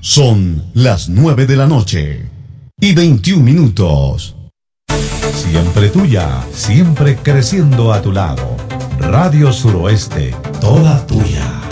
Son las 9 de la noche y 21 minutos. Siempre tuya, siempre creciendo a tu lado. Radio Suroeste, toda tuya.